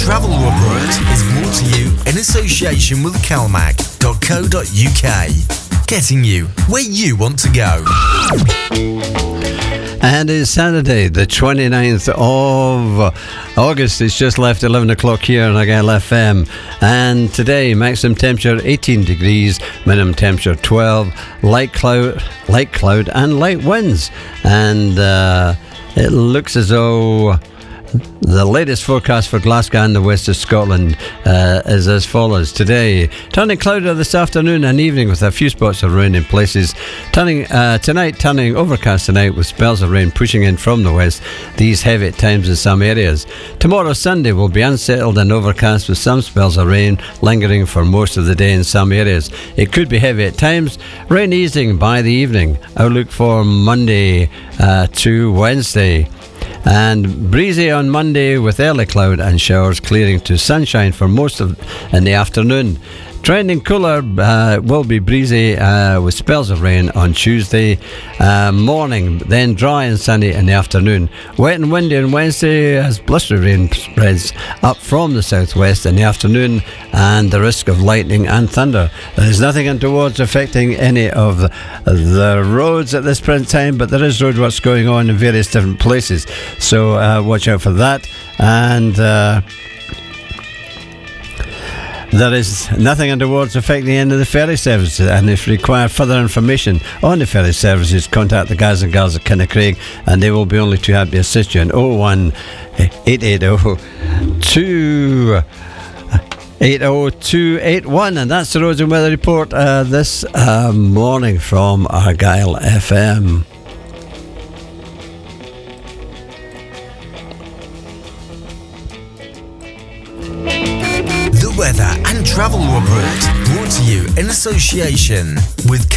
Travel Report is brought to you in association with calmac.co.uk, getting you where you want to go. And it's Saturday, the 29th of August. It's just left 11 o'clock here on Argyll FM. And today, maximum temperature 18 degrees, minimum temperature 12, light cloud and light winds. And it looks as though the latest forecast for Glasgow and the west of Scotland is as follows. Today, turning cloudy this afternoon and evening with a few spots of rain in places. Tonight, turning overcast tonight with spells of rain pushing in from the west, these heavy at times in some areas. Tomorrow, Sunday, will be unsettled and overcast with some spells of rain lingering for most of the day in some areas. It could be heavy at times, rain easing by the evening. Outlook for Monday to Wednesday. And breezy on Monday with early cloud and showers clearing to sunshine for most of in the afternoon. Trending cooler, will be breezy with spells of rain on Tuesday morning, then dry and sunny in the afternoon. Wet and windy on Wednesday as blustery rain spreads up from the southwest in the afternoon and the risk of lightning and thunder. There is nothing untoward affecting any of the roads at this present time, but there is roadworks going on in various different places, so watch out for that. And there is nothing untoward affecting the end of the ferry services, and if you require further information on the ferry services, contact the guys and girls at Kinnicraig, and they will be only too happy to assist you on 01880 280 and that's the Roads and Weather Report this morning from Argyll FM. Weather and Travel Report brought to you in association with